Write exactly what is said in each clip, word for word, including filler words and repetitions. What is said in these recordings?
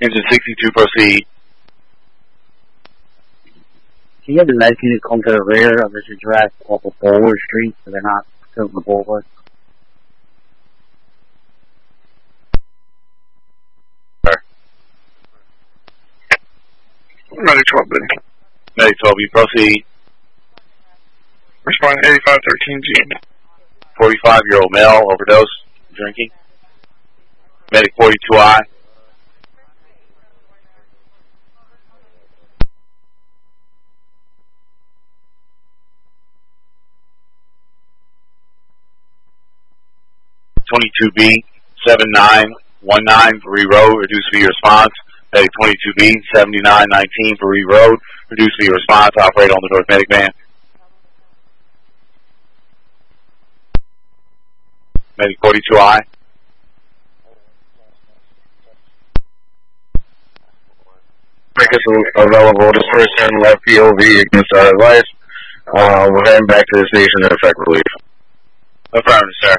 Engine sixty-two, proceed. Can you have the med unit come to the rear of this address off of Bowler Street so they're not filling the boulevard? Medic twelve, buddy. Medic twelve B, proceed. Respond eighty-five thirteen G. forty-five-year-old male, overdose, drinking. Medic forty-two I. twenty-two B, seven nine one nine, Bree Road, reduce V response. Medic twenty-two B, seventy-nine nineteen, Bree Road, reduce V response, operate on the North Medic van. Medic forty-two I. Make us available to person left P O V against our advice. Uh, we're heading back to the station to effect relief. Affirmative, sir.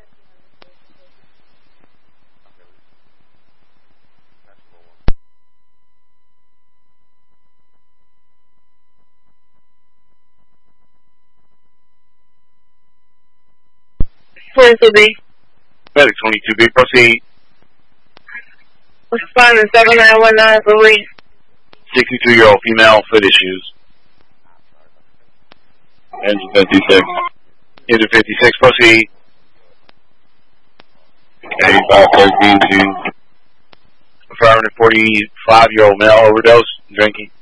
twenty-two B. Medic twenty-two B, proceed. Responding seven nine one nine for Reese. sixty-two-year-old female, foot issues. Engine fifty-six. Engine fifty-six, proceed. eighty-five thirteen G. Affirmative, forty-five-year-old male, overdose, drinking.